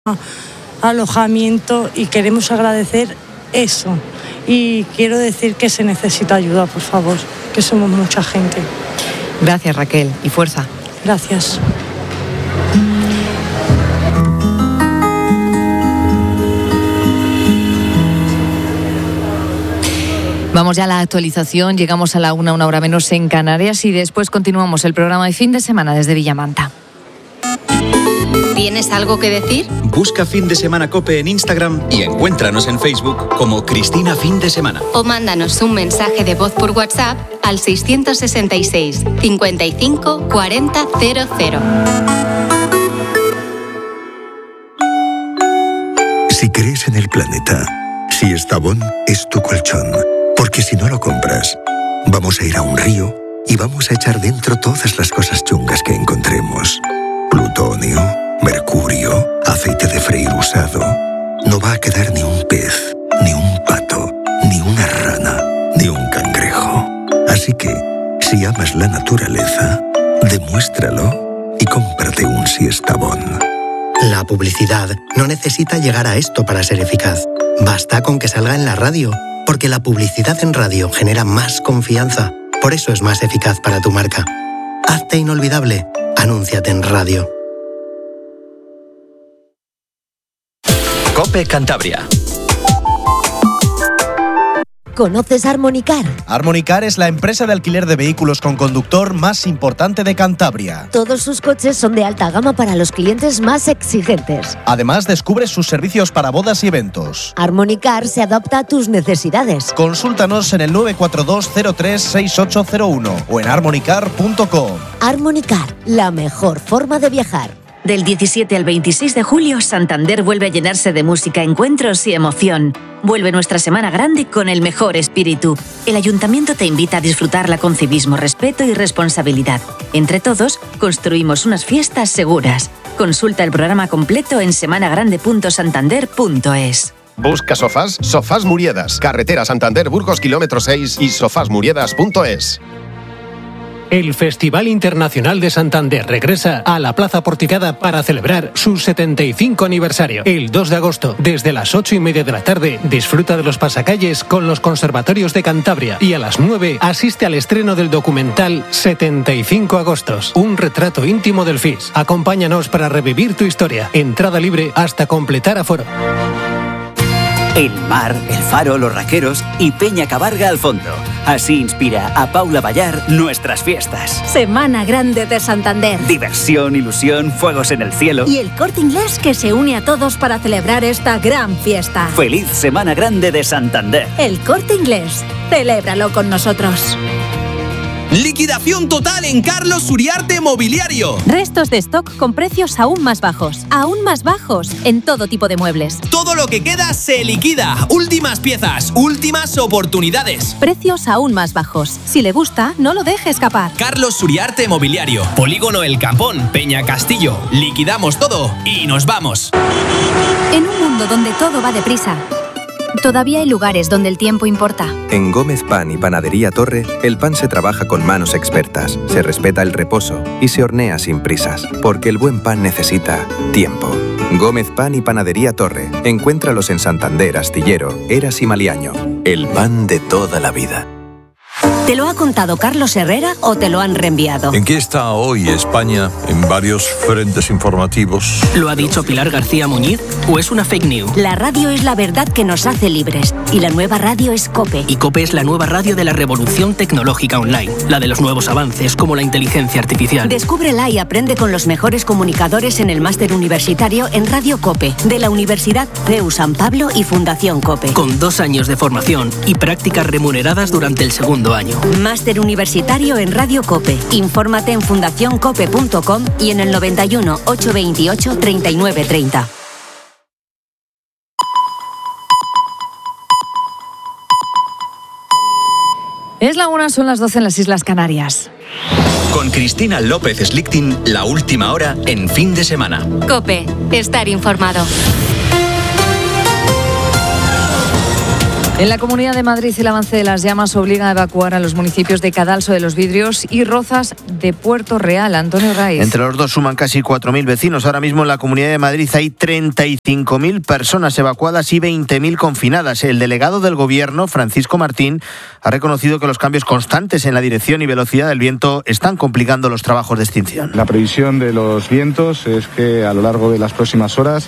alojamiento y queremos agradecer eso. Y quiero decir que se necesita ayuda, por favor, que somos mucha gente. Gracias, Raquel, y fuerza. Gracias. Vamos ya a la actualización, llegamos a la 1, una hora menos en Canarias, y después continuamos el programa de fin de semana desde Villamanta. ¿Tienes algo que decir? Busca Fin de Semana COPE en Instagram y encuéntranos en Facebook como Cristina Fin de Semana. O mándanos un mensaje de voz por WhatsApp al 666 55 40 00. Si crees en el planeta, Siestabón es tu colchón. Porque si no lo compras, vamos a ir a un río y vamos a echar dentro todas las cosas chungas que encontremos. Plutonio, mercurio, aceite de freír usado. No va a quedar ni un pez, ni un pato, ni una rana, ni un cangrejo. Así que, si amas la naturaleza, demuéstralo y cómprate un Siestabón. La publicidad no necesita llegar a esto para ser eficaz. Basta con que salga en la radio, porque la publicidad en radio genera más confianza. Por eso es más eficaz para tu marca. Hazte inolvidable. Anúnciate en radio. COPE Cantabria. ¿Conoces Armonicar? Armonicar es la empresa de alquiler de vehículos con conductor más importante de Cantabria. Todos sus coches son de alta gama para los clientes más exigentes. Además, descubre sus servicios para bodas y eventos. Armonicar se adapta a tus necesidades. Consúltanos en el 942036801 o en armonicar.com. Armonicar, la mejor forma de viajar. Del 17 al 26 de julio, Santander vuelve a llenarse de música, encuentros y emoción. Vuelve nuestra Semana Grande con el mejor espíritu. El Ayuntamiento te invita a disfrutarla con civismo, respeto y responsabilidad. Entre todos, construimos unas fiestas seguras. Consulta el programa completo en semanagrande.santander.es. Busca sofás, Sofás Muriedas, carretera Santander Burgos kilómetro 6 y sofasmuriedas.es. El Festival Internacional de Santander regresa a la Plaza Porticada para celebrar su 75 aniversario. El 2 de agosto, desde las 8:30 de la tarde, disfruta de los pasacalles con los conservatorios de Cantabria y a las 9 asiste al estreno del documental 75 Agostos, un retrato íntimo del FIS. Acompáñanos para revivir tu historia. Entrada libre hasta completar aforo. El mar, el faro, los raqueros y Peña Cabarga al fondo. Así inspira a Paula Ballar nuestras fiestas. Semana Grande de Santander. Diversión, ilusión, fuegos en el cielo. Y el Corte Inglés que se une a todos para celebrar esta gran fiesta. Feliz Semana Grande de Santander. El Corte Inglés. Celébralo con nosotros. Liquidación total en Carlos Uriarte Mobiliario. Restos de stock con precios aún más bajos en todo tipo de muebles. Todo lo que queda se liquida. Últimas piezas, últimas oportunidades. Precios aún más bajos. Si le gusta, no lo deje escapar. Carlos Uriarte Mobiliario. Polígono El Campón, Peña Castillo. Liquidamos todo y nos vamos. En un mundo donde todo va deprisa, todavía hay lugares donde el tiempo importa. En Gómez Pan y Panadería Torre, el pan se trabaja con manos expertas, se respeta el reposo y se hornea sin prisas, porque el buen pan necesita tiempo. Gómez Pan y Panadería Torre. Encuéntralos en Santander, Astillero, Eras y Maliaño. El pan de toda la vida. ¿Te lo ha contado Carlos Herrera o te lo han reenviado? ¿En qué está hoy España en varios frentes informativos? ¿Lo ha dicho Pilar García Muñiz o es una fake news? La radio es la verdad que nos hace libres y la nueva radio es COPE. Y COPE es la nueva radio de la revolución tecnológica online, la de los nuevos avances como la inteligencia artificial. Descúbrela y aprende con los mejores comunicadores en el máster universitario en Radio COPE de la Universidad CEU San Pablo y Fundación COPE. Con 2 años de formación y prácticas remuneradas durante el segundo año. Máster universitario en Radio COPE. Infórmate en fundacioncope.com y en el 91 828 3930. Es la 1, son las 12 en las Islas Canarias. Con Cristina López Slichting, la última hora en Fin de Semana. COPE, estar informado. En la Comunidad de Madrid, el avance de las llamas obliga a evacuar a los municipios de Cadalso de los Vidrios y Rozas de Puerto Real. Antonio Raiz. Entre los dos suman casi 4.000 vecinos. Ahora mismo en la Comunidad de Madrid hay 35.000 personas evacuadas y 20.000 confinadas. El delegado del Gobierno, Francisco Martín, ha reconocido que los cambios constantes en la dirección y velocidad del viento están complicando los trabajos de extinción. La previsión de los vientos es que a lo largo de las próximas horas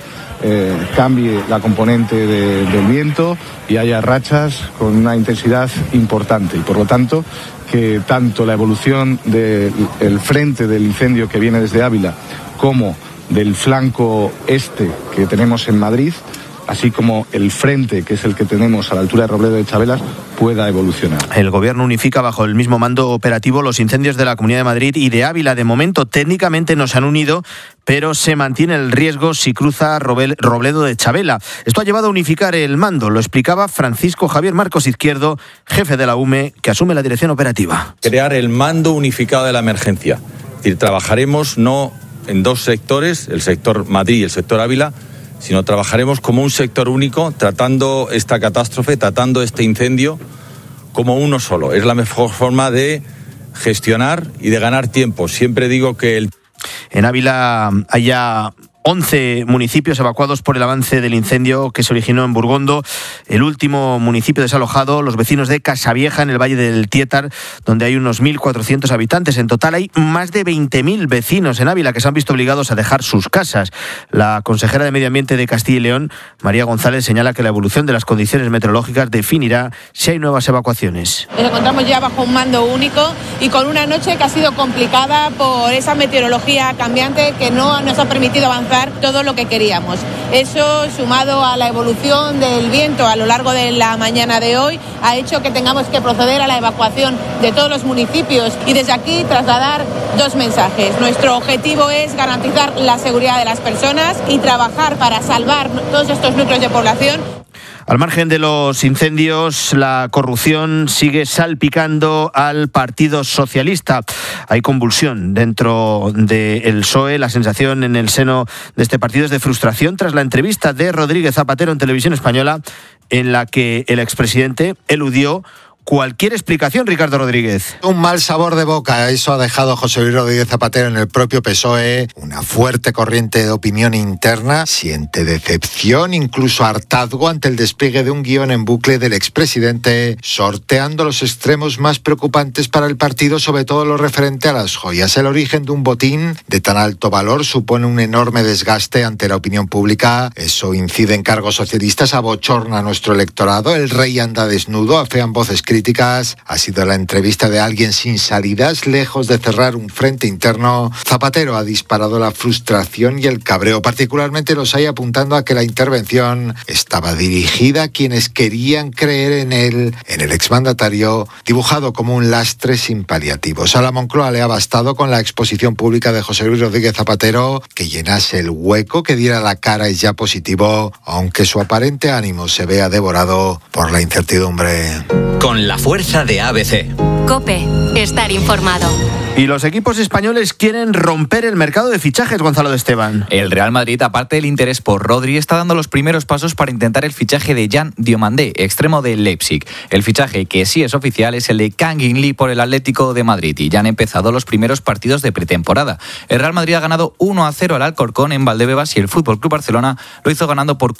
cambie la componente del viento y haya rachas con una intensidad importante y por lo tanto que tanto la evolución del frente del incendio que viene desde Ávila como del flanco este que tenemos en Madrid, así como el frente, que es el que tenemos a la altura de Robledo de Chabelas, pueda evolucionar. El Gobierno unifica bajo el mismo mando operativo los incendios de la Comunidad de Madrid y de Ávila. De momento, técnicamente no se han unido, pero se mantiene el riesgo si cruza Robledo de Chabela. Esto ha llevado a unificar el mando, lo explicaba Francisco Javier Marcos Izquierdo, jefe de la UME, que asume la dirección operativa. Crear el mando unificado de la emergencia. Es decir, trabajaremos no en dos sectores, el sector Madrid y el sector Ávila, sino trabajaremos como un sector único, tratando esta catástrofe, tratando este incendio como uno solo. Es la mejor forma de gestionar y de ganar tiempo. Siempre digo que En Ávila hay ya 11 municipios evacuados por el avance del incendio que se originó en Burgondo. El último municipio desalojado, los vecinos de Casavieja, en el Valle del Tietar, donde hay unos 1.400 habitantes. En total hay más de 20.000 vecinos en Ávila que se han visto obligados a dejar sus casas. La consejera de Medio Ambiente de Castilla y León, María González, señala que la evolución de las condiciones meteorológicas definirá si hay nuevas evacuaciones. Nos encontramos ya bajo un mando único y con una noche que ha sido complicada por esa meteorología cambiante que no nos ha permitido avanzar todo lo que queríamos. Eso, sumado a la evolución del viento a lo largo de la mañana de hoy, ha hecho que tengamos que proceder a la evacuación de todos los municipios y desde aquí trasladar dos mensajes. Nuestro objetivo es garantizar la seguridad de las personas y trabajar para salvar todos estos núcleos de población. Al margen de los incendios, la corrupción sigue salpicando al Partido Socialista. Hay convulsión dentro del PSOE. La sensación en el seno de este partido es de frustración tras la entrevista de Rodríguez Zapatero en Televisión Española, en la que el expresidente eludió cualquier explicación. Ricardo Rodríguez. Un mal sabor de boca, eso ha dejado José Luis Rodríguez Zapatero en el propio PSOE. Una fuerte corriente de opinión interna, siente decepción, incluso hartazgo ante el despliegue de un guión en bucle del expresidente, sorteando los extremos más preocupantes para el partido, sobre todo lo referente a las joyas. El origen de un botín de tan alto valor supone un enorme desgaste ante la opinión pública. Eso incide en cargos socialistas, abochorna a nuestro electorado. El rey anda desnudo, afean voces críticas. Ha sido la entrevista de alguien sin salidas, lejos de cerrar un frente interno. Zapatero ha disparado la frustración y el cabreo, particularmente los hay apuntando a que la intervención estaba dirigida a quienes querían creer en el exmandatario, dibujado como un lastre sin paliativos. A la Moncloa le ha bastado con la exposición pública de José Luis Rodríguez Zapatero, que llenase el hueco, que diera la cara es ya positivo, aunque su aparente ánimo se vea devorado por la incertidumbre. Con la fuerza de ABC. COPE. Estar informado. Y los equipos españoles quieren romper el mercado de fichajes, Gonzalo de Esteban. El Real Madrid, aparte del interés por Rodri, está dando los primeros pasos para intentar el fichaje de Jan Diomandé, extremo del Leipzig. El fichaje, que sí es oficial, es el de Kangin Lee por el Atlético de Madrid y ya han empezado los primeros partidos de pretemporada. El Real Madrid ha ganado 1-0 al Alcorcón en Valdebebas y el FC Barcelona lo hizo ganando por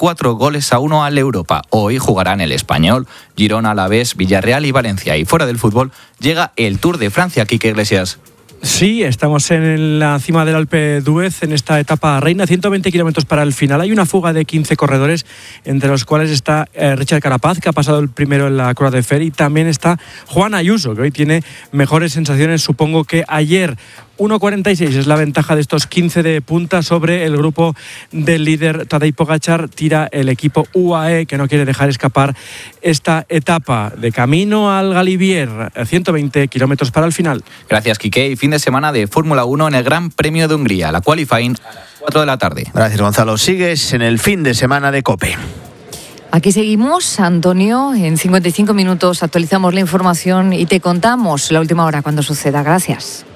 4-1 al Europa. Hoy jugarán el Español, Girona, Alavés, Villarreal y Valencia. Y fuera del fútbol llega el Tour de Francia. Quique Iglesias. Sí, estamos en la cima del Alpe d'Huez en esta etapa reina, 120 kilómetros para el final. Hay una fuga de 15 corredores, entre los cuales está Richard Carapaz, que ha pasado el primero en la Croix de Fer, y también está Juan Ayuso, que hoy tiene mejores sensaciones, supongo, que ayer. 1.46 es la ventaja de estos 15 de punta sobre el grupo del líder Tadej Pogačar. Tira el equipo UAE, que no quiere dejar escapar esta etapa de camino al Galibier, 120 kilómetros para el final. Gracias, Quique. Y fin de semana de Fórmula 1 en el Gran Premio de Hungría, la qualifying a las 4 de la tarde. Gracias, Gonzalo. Sigues en el fin de semana de COPE. Aquí seguimos, Antonio. En 55 minutos actualizamos la información y te contamos la última hora cuando suceda. Gracias.